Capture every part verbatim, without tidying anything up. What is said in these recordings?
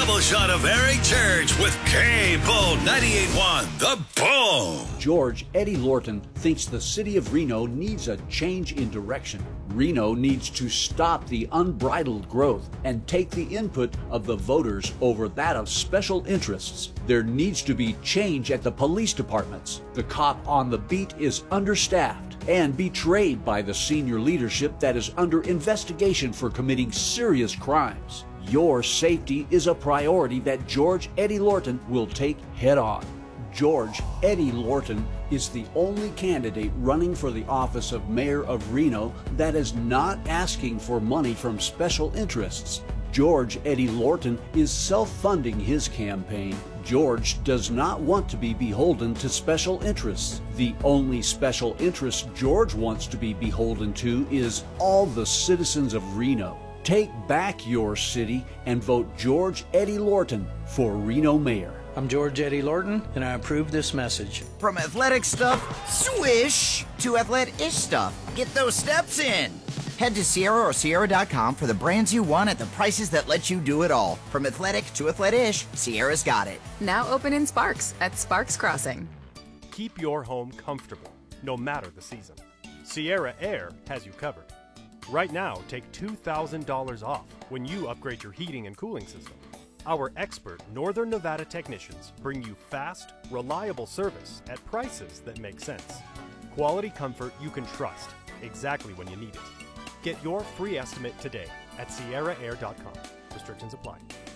double shot of Eric Church with K-Bull ninety-eight point one, The Bull. George Eddie Lorton thinks the city of Reno needs a change in direction. Reno needs to stop the unbridled growth and take the input of the voters over that of special interests. There needs to be change at the police departments. The cop on the beat is understaffed and betrayed by the senior leadership that is under investigation for committing serious crimes. Your safety is a priority that George Eddie Lorton will take head on. George Eddie Lorton is the only candidate running for the office of mayor of Reno that is not asking for money from special interests. George Eddie Lorton is self-funding his campaign. George does not want to be beholden to special interests. The only special interest George wants to be beholden to is all the citizens of Reno. Take back your city and vote George Eddie Lorton for Reno mayor. I'm George Eddie Lorton, and I approve this message. From athletic stuff, swish, to athletic-ish stuff. Get those steps in. Head to Sierra or Sierra dot com for the brands you want at the prices that let you do it all. From athletic to athletic-ish, Sierra's got it. Now open in Sparks at Sparks Crossing. Keep your home comfortable, no matter the season. Sierra Air has you covered. Right now, take two thousand dollars off when you upgrade your heating and cooling system. Our expert Northern Nevada technicians bring you fast, reliable service at prices that make sense. Quality comfort you can trust, exactly when you need it. Get your free estimate today at Sierra Air dot com. Restrictions apply.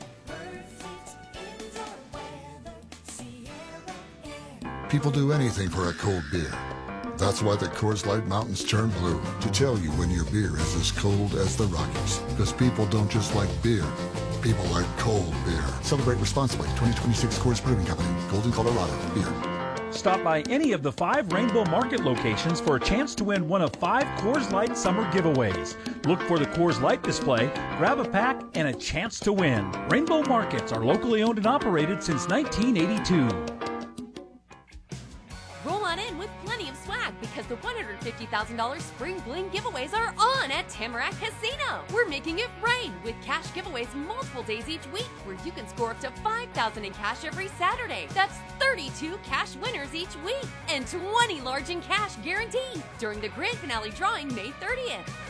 People do anything for a cold beer. That's why the Coors Light Mountains turn blue, to tell you when your beer is as cold as the Rockies. Because people don't just like beer, people like cold beer. Celebrate responsibly. twenty twenty-six Coors Brewing Company, Golden, Colorado. Beer. Stop by any of the five Rainbow Market locations for a chance to win one of five Coors Light summer giveaways. Look for the Coors Light display, grab a pack, and a chance to win. Rainbow Markets are locally owned and operated since nineteen eighty-two. Roll on in with plenty of swag because the one hundred fifty thousand dollars Spring Bling giveaways are on at Tamarack Casino. We're making it rain with cash giveaways multiple days each week where you can score up to five thousand dollars in cash every Saturday. That's thirty-two cash winners each week and twenty large in cash guaranteed during the grand finale drawing May thirtieth.